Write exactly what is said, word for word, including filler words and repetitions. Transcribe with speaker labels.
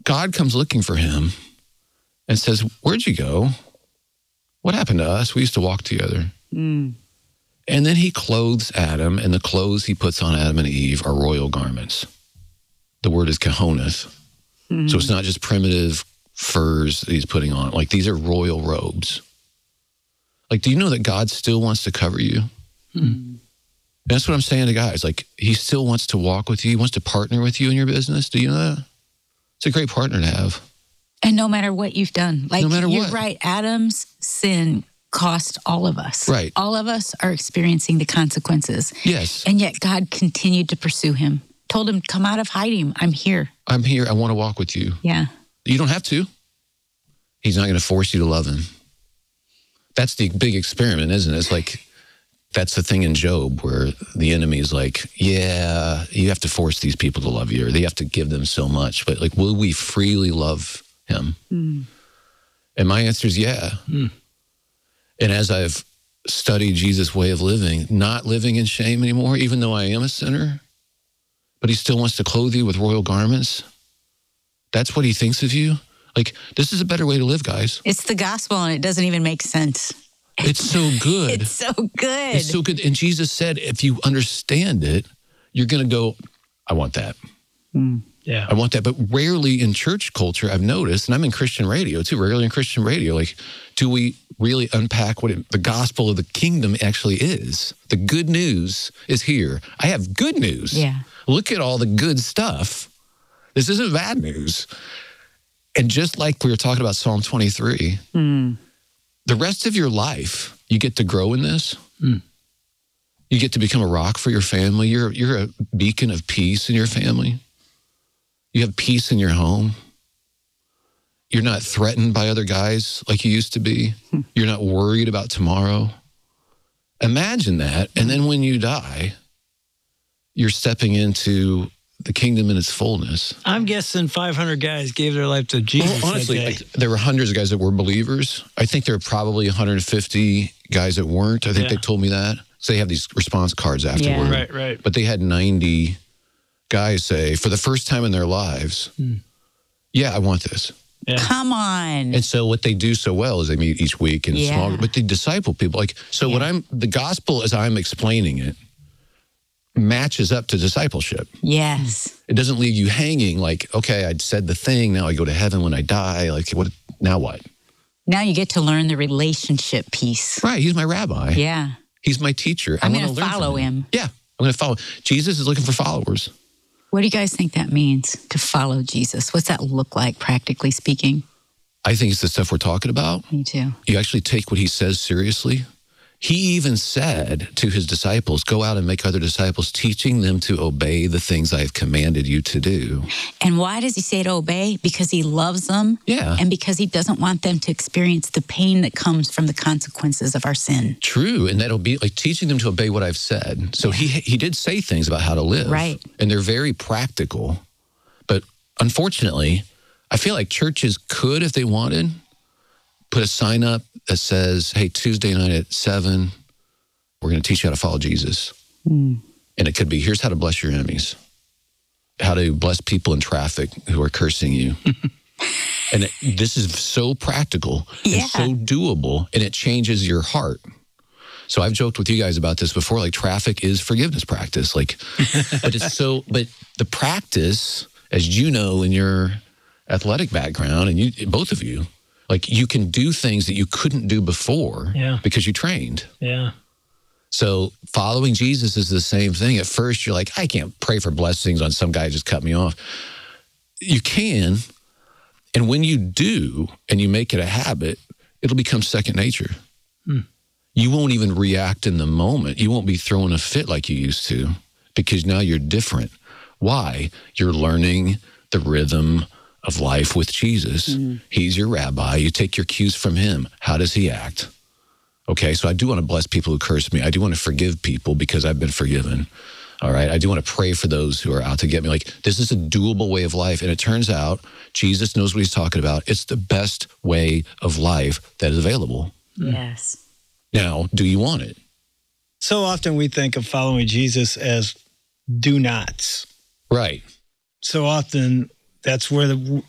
Speaker 1: God comes looking for him and says, where'd you go? What happened to us? We used to walk together.
Speaker 2: Mm.
Speaker 1: And then he clothes Adam, and the clothes he puts on Adam and Eve are royal garments. The word is kahonas. Mm-hmm. So it's not just primitive furs that he's putting on. Like, these are royal robes. Like, do you know that God still wants to cover you? Mm-hmm. That's what I'm saying to guys. Like, he still wants to walk with you. He wants to partner with you in your business. Do you know that? It's a great partner to have.
Speaker 2: And no matter what you've done. Like,
Speaker 1: no matter
Speaker 2: you're
Speaker 1: what.
Speaker 2: right. Adam's sin cost all of us.
Speaker 1: Right.
Speaker 2: All of us are experiencing the consequences.
Speaker 1: Yes.
Speaker 2: And yet God continued to pursue him. Told him, come out of hiding. I'm here.
Speaker 1: I'm here. I want to walk with you.
Speaker 2: Yeah.
Speaker 1: You don't have to. He's not going to force you to love him. That's the big experiment, isn't it? It's like, that's the thing in Job where the enemy is like, yeah, you have to force these people to love you, or they have to give them so much. But like, will we freely love him? Mm. And my answer is yeah. Mm. And as I've studied Jesus' way of living, not living in shame anymore, even though I am a sinner, but he still wants to clothe you with royal garments. That's what he thinks of you. Like, this is a better way to live, guys.
Speaker 2: It's the gospel, and it doesn't even make sense.
Speaker 1: It's so good.
Speaker 2: It's so good.
Speaker 1: It's so good. And Jesus said, if you understand it, you're going to go, I want that.
Speaker 2: Mm.
Speaker 3: Yeah.
Speaker 1: I want that. But rarely in church culture, I've noticed, and I'm in Christian radio too, rarely in Christian radio, like, do we really unpack what it, the gospel of the kingdom actually is? The good news is here. I have good news.
Speaker 2: Yeah.
Speaker 1: Look at all the good stuff. This isn't bad news. And just like we were talking about Psalm twenty-three, mm. the rest of your life, you get to grow in this. Mm. You get to become a rock for your family. You're, you're a beacon of peace in your family. You have peace in your home. You're not threatened by other guys like you used to be. Hmm. You're not worried about tomorrow. Imagine that. And then when you die, you're stepping into the kingdom in its fullness.
Speaker 3: I'm guessing five hundred guys gave their life to Jesus.
Speaker 1: Well, honestly, like, there were hundreds of guys that were believers. I think there were probably one hundred fifty guys that weren't. I think
Speaker 3: yeah.
Speaker 1: they told me that. So they have these response cards afterward.
Speaker 2: Yeah.
Speaker 3: Right, right.
Speaker 1: But they had ninety guys say, for the first time in their lives, mm. yeah, I want this.
Speaker 3: Yeah.
Speaker 2: Come on.
Speaker 1: And so what they do so well is they meet each week in
Speaker 2: yeah.
Speaker 1: small, but they disciple people. Like, so yeah. what I'm, the gospel as I'm explaining it, matches up to discipleship.
Speaker 2: Yes.
Speaker 1: It doesn't leave you hanging like, okay, I said the thing, now I go to heaven when I die. Like, what? Now what?
Speaker 2: Now you get to learn the relationship piece.
Speaker 1: Right. He's my rabbi.
Speaker 2: Yeah.
Speaker 1: He's my teacher.
Speaker 2: I'm
Speaker 1: going
Speaker 2: to follow him.
Speaker 1: him. Yeah. I'm going to follow. Jesus is looking for followers.
Speaker 2: What do you guys think that means, to follow Jesus? What's that look like, practically speaking?
Speaker 1: I think it's the stuff we're talking about.
Speaker 2: Me too.
Speaker 1: You actually take what he says seriously. He even said to his disciples, go out and make other disciples, teaching them to obey the things I have commanded you to do.
Speaker 2: And why does he say to obey? Because he loves them.
Speaker 1: Yeah.
Speaker 2: And because he doesn't want them to experience the pain that comes from the consequences of our sin.
Speaker 1: True. And that'll be like teaching them to obey what I've said. So he he did say things about how to live.
Speaker 2: Right.
Speaker 1: And they're very practical. But unfortunately, I feel like churches could, if they wanted, put a sign up that says, hey, Tuesday night at seven, we're going to teach you how to follow Jesus. Mm. And it could be, here's how to bless your enemies, how to bless people in traffic who are cursing you. And it, this is so practical
Speaker 2: yeah.
Speaker 1: and so doable, and it changes your heart. So I've joked with you guys about this before, like traffic is forgiveness practice. Like, but it's so, but the practice, as you know, in your athletic background, and you, both of you, like you can do things that you couldn't do before
Speaker 3: yeah.
Speaker 1: because you trained.
Speaker 3: Yeah.
Speaker 1: So following Jesus is the same thing. At first, you're like, I can't pray for blessings on some guy who just cut me off. You can. And when you do, and you make it a habit, it'll become second nature. Hmm. You won't even react in the moment. You won't be throwing a fit like you used to because now you're different. Why? You're learning the rhythm of life with Jesus. Mm-hmm. He's your rabbi. You take your cues from him. How does he act? Okay, so I do want to bless people who curse me. I do want to forgive people because I've been forgiven. All right, I do want to pray for those who are out to get me. Like, this is a doable way of life. And it turns out Jesus knows what he's talking about. It's the best way of life that is available.
Speaker 2: Yes.
Speaker 1: Now, do you want it?
Speaker 3: So often we think of following Jesus as do nots.
Speaker 1: Right.
Speaker 3: So often that's where the